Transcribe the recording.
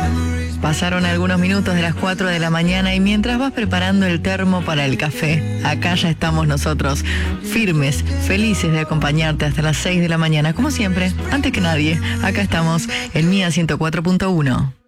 Pasaron algunos minutos de las 4 de la mañana y mientras vas preparando el termo para el café, acá ya estamos nosotros, firmes, felices de acompañarte hasta las 6 de la mañana, como siempre, antes que nadie. Acá estamos en Mía 104.1.